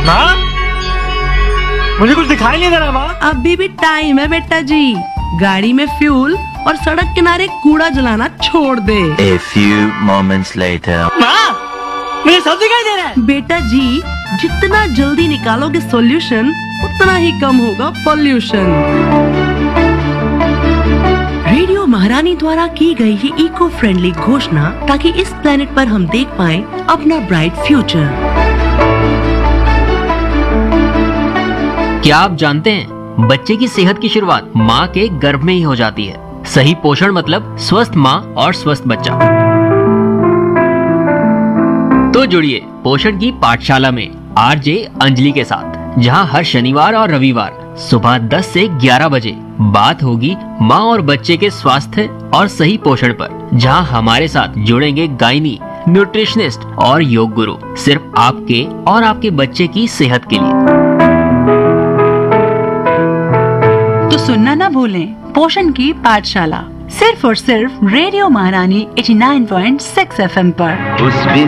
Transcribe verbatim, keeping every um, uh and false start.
माँ, मुझे कुछ दिखाई नहीं दे रहा माँ। अभी भी टाइम है बेटा जी। गाड़ी में फ्यूल और सड़क किनारे कूड़ा जलाना छोड़ दे। A few moments later. माँ, मुझे सब दिखाई दे रहा है। बेटा जी, जितना जल्दी निकालोगे सॉल्यूशन उतना ही कम होगा पॉल्यूशन। रेडियो महारानी द्वारा की गई है इको फ्रेंडली घोषणा ताकि इस प्लेनेट पर हम देख पाएं अपना ब्राइट फ्यूचर। क्या आप जानते हैं बच्चे की सेहत की शुरुआत माँ के गर्भ में ही हो जाती है। सही पोषण मतलब स्वस्थ माँ और स्वस्थ बच्चा। तो जुड़िए पोषण की पाठशाला में आरजे अंजलि के साथ, जहाँ हर शनिवार और रविवार सुबह दस से ग्यारह बजे बात होगी माँ और बच्चे के स्वास्थ्य और सही पोषण पर, जहाँ हमारे साथ जुड़ेंगे गायनी, न्यूट्रिशनिस्ट और योग गुरु, सिर्फ आपके और आपके बच्चे की सेहत के लिए। तो सुनना ना भूलें पोषण की पाठशाला, सिर्फ और सिर्फ रेडियो महारानी नवासी पॉइंट छह एफ एम पर। उस